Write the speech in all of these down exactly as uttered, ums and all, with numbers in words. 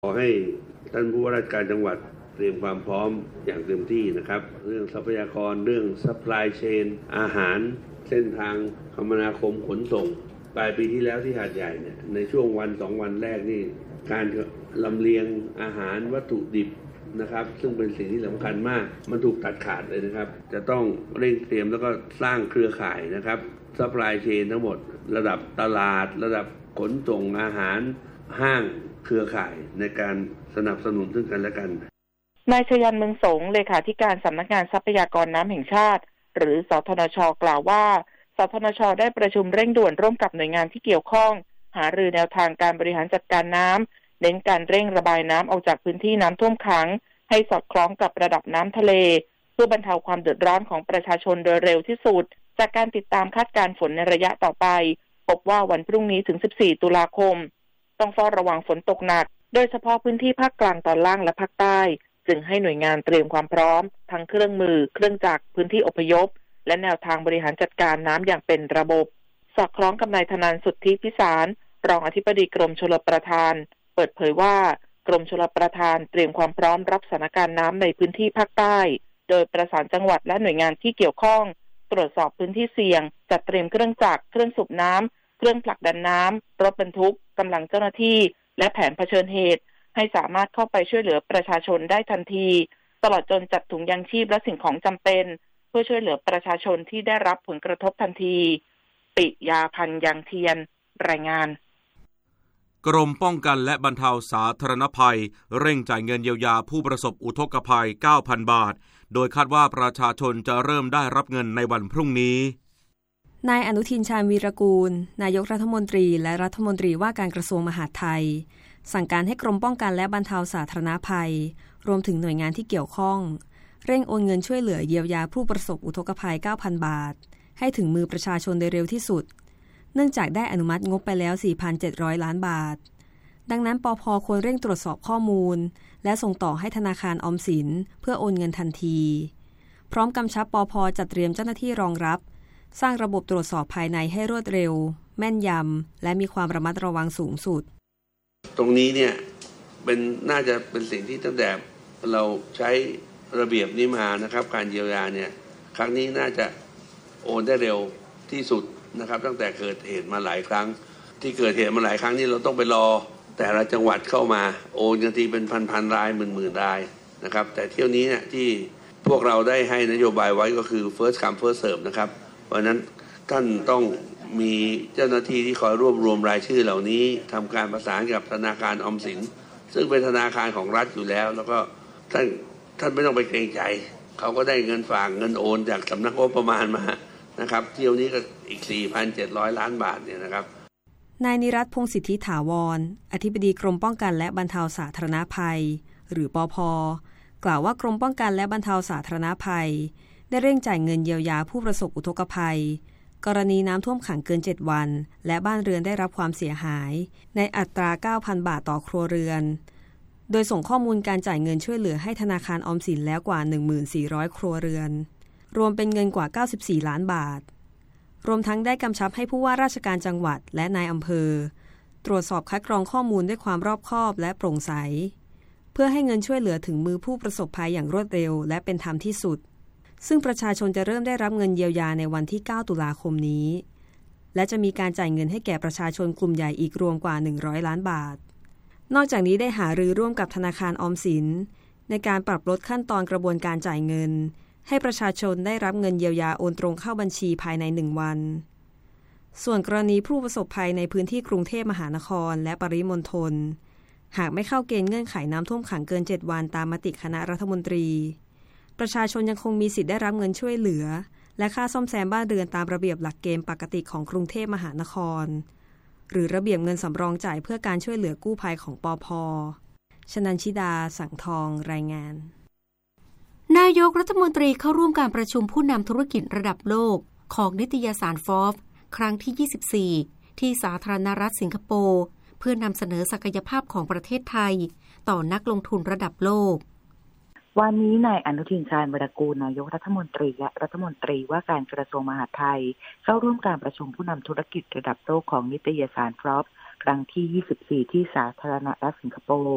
ขอให้ท่านผู้ว่าราชการจังหวัดเตรียมความพร้อมอย่างเต็มที่นะครับเรื่องทรัพยากรเรื่อง supply chain อาหารเส้นทางคมนาคมขนส่งปลายปีที่แล้วที่หาดใหญ่เนี่ยในช่วงวันสองวันแรกนี่การลำเลียงอาหารวัตถุดิบนะครับซึ่งเป็นสิ่งที่สำคัญมากมันถูกตัดขาดเลยนะครับจะต้องเร่งเตรียมแล้วก็สร้างเครือข่ายนะครับ supply chain ทั้งหมดระดับตลาดระดับขนส่งอาหารห้างเครือข่ายในการสนับสนุนซึ่งกันและกันนายชยันเมืองสงเลขาธิการสำนักงานทรัพยากรน้ำแห่งชาติหรือสทนช.กล่าวว่าสทนช.ได้ประชุมเร่งด่วนร่วมกับหน่วยงานที่เกี่ยวข้องหารือแนวทางการบริหารจัดการน้ำเน้นการเร่งระบายน้ำออกจากพื้นที่น้ำท่วมขังให้สอดคล้องกับระดับน้ำทะเลเพื่อบรรเทาความเดือดร้อนของประชาชนโดยเร็วที่สุดจากการติดตามคาดการณ์ฝนในระยะต่อไปพบว่าวันพรุ่งนี้ถึงสิบสี่ตุลาคมต้องเฝ้าระวังฝนตกหนักโดยเฉพาะพื้นที่ภาคกลางตอนล่างและภาคใต้จึงให้หน่วยงานเตรียมความพร้อมทั้งเครื่องมือเครื่องจักรพื้นที่อพยพและแนวทางบริหารจัดการน้ำอย่างเป็นระบบสอดคล้องกับนายธนันท์สุทธิพิสารรองอธิบดีกรมชลประทานเปิดเผยว่ากรมชลประทานเตรียมความพร้อมรับสถานการณ์น้ำในพื้นที่ภาคใต้โดยประสานจังหวัดและหน่วยงานที่เกี่ยวข้องตรวจสอบพื้นที่เสี่ยงจัดเตรียมเครื่องจักรเครื่องสูบน้ำเครื่องผลักดันน้ำรถบรรทุกกำลังเจ้าหน้าที่และแผนเผชิญเหตุให้สามารถเข้าไปช่วยเหลือประชาชนได้ทันทีตลอดจนจัดถุงยางชีพและสิ่งของจำเป็นเพื่อช่วยเหลือประชาชนที่ได้รับผลกระทบทันทีปิยาพันธ์ยังเทียนรายงานกรมป้องกันและบรรเทาสาธารณภัยเร่งจ่ายเงินเยียวยาผู้ประสบอุทกภัย เก้าพัน บาทโดยคาดว่าประชาชนจะเริ่มได้รับเงินในวันพรุ่งนี้นายอนุทินชาญวีรกูลนายกรัฐมนตรีและรัฐมนตรีว่าการกระทรวงมหาดไทยสั่งการให้กรมป้องกันและบรรเทาสาธารณภัยรวมถึงหน่วยงานที่เกี่ยวข้องเร่งโอนเงินช่วยเหลือเยียวยาผู้ประสบอุทกภัย เก้าพัน บาทให้ถึงมือประชาชนโดยเร็วที่สุดเนื่องจากได้อนุมัติงบไปแล้ว สี่พันเจ็ดร้อย ล้านบาทดังนั้นปภ.ควรเร่งตรวจสอบข้อมูลและส่งต่อให้ธนาคารออมสินเพื่อโอนเงินทันทีพร้อมกำชับปภ.จัดเตรียมเจ้าหน้าที่รองรับสร้างระบบตรวจสอบภายในให้รวดเร็วแม่นยำและมีความระมัดระวังสูงสุดตรงนี้เนี่ยเป็นน่าจะเป็นสิ่งที่ตั้งแต่เราใช้ระเบียบนี้มานะครับการเยียวยาเนี่ยครั้งนี้น่าจะโอนได้เร็วที่สุดนะครับตั้งแต่เกิดเหตุมาหลายครั้งที่เกิดเหตุมาหลายครั้งนี่เราต้องไปรอแต่ละจังหวัดเข้ามาโอนกันทีเป็นพันๆรายหมื่นๆรายนะครับแต่เที่ยวนี้เนี่ยที่พวกเราได้ให้นโยบายไว้ก็คือ first come first serve นะครับเพราะนั้นท่านต้องมีเจ้าหน้าที่ที่คอยรวบรวมรายชื่อเหล่านี้ทำการประสานกับธนาคารออมสินซึ่งเป็นธนาคารของรัฐอยู่แล้วแล้วก็ท่านท่านไม่ต้องไปเกรงใจเขาก็ได้เงินฝากเงินโอนจากสำนักงบประมาณมานะครับเที่ยวนี้ก็อีก สี่พันเจ็ดร้อย ล้านบาทเนี่ยนะครับนายนิรัตน์พงษ์สิทธิถาวรอธิบดีกรมป้องกันและบรรเทาสาธารณภัยหรือปภ.กล่าวว่ากรมป้องกันและบรรเทาสาธารณภัยได้เร่งจ่ายเงินเยียวยาผู้ประสบอุทกภัยกรณีน้ำท่วมขังเกินเจ็ดวันและบ้านเรือนได้รับความเสียหายในอัตรา เก้าพัน บาทต่อครัวเรือนโดยส่งข้อมูลการจ่ายเงินช่วยเหลือให้ธนาคารออมสินแล้วกว่า หนึ่งพันสี่ร้อย ครัวเรือนรวมเป็นเงินกว่าเก้าสิบสี่ล้านบาทรวมทั้งได้กำชับให้ผู้ว่าราชการจังหวัดและนายอำเภอตรวจสอบคัดกรองข้อมูลด้วยความรอบคอบและโปร่งใสเพื่อให้เงินช่วยเหลือถึงมือผู้ประสบภัยอย่างรวดเร็วและเป็นธรรมที่สุดซึ่งประชาชนจะเริ่มได้รับเงินเยียวยาในวันที่ เก้า ตุลาคมนี้และจะมีการจ่ายเงินให้แก่ประชาชนกลุ่มใหญ่อีกรวมกว่าหนึ่งร้อยล้านบาทนอกจากนี้ได้หารือร่วมกับธนาคารออมสินในการปรับลดขั้นตอนกระบวนการจ่ายเงินให้ประชาชนได้รับเงินเยียวยาโอนตรงเข้าบัญชีภายในหนึ่งวันส่วนกรณีผู้ประสบภัยในพื้นที่กรุงเทพมหานครและปริมณฑลหากไม่เข้าเกณฑ์เงื่อนไขน้ำท่วมขังเกินเจ็ดวันตามมติคณะรัฐมนตรีประชาชนยังคงมีสิทธิ์ได้รับเงินช่วยเหลือและค่าซ่อมแซมบ้านเรือนตามระเบียบหลักเกณฑ์ปกติของกรุงเทพมหานครหรือระเบียบเงินสำรองจ่ายเพื่อการช่วยเหลือกู้ภัยของปภ.ชนัญชิดาสังทองรายงานนายกรัฐมนตรีเข้าร่วมการประชุมผู้นำธุรกิจระดับโลกของนิตยสาร Forbes ครั้งที่ ยี่สิบสี่ ที่สาธารณรัฐสิงคโปร์เพื่อนำเสนอศักยภาพของประเทศไทยต่อนักลงทุนระดับโลกวันนี้นายอนุทินชาญวีรกูลนายกรัฐมนตรีและรัฐมนตรีว่าการกระทรวงมหาดไทยเข้าร่วมการประชุมผู้นำธุรกิจระดับโลกของนิตยสาร Forbes ครั้งที่ ยี่สิบสี่ ที่สาธารณรัฐสิงคโปร์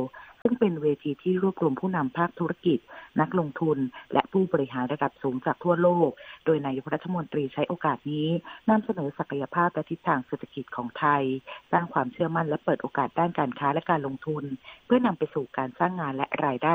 ซึ่งเป็นเวทีที่รวบรวมผู้นำภาคธุรกิจนักลงทุนและผู้บริหารระดับสูงจากทั่วโลกโดยนายกรัฐมนตรีใช้โอกาสนี้นำเสนอศักยภาพและทิศทางเศรษฐกิจของไทยสร้างความเชื่อมั่นและเปิดโอกาสด้านการค้าและการลงทุนเพื่อนำไปสู่การสร้างงานและรายได้